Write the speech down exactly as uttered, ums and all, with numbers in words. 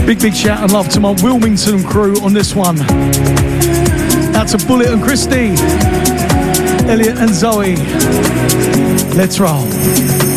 Big, big shout and love to my Wilmington crew on this one. Out to Bullet and Christy, Elliot and Zoe. Let's roll.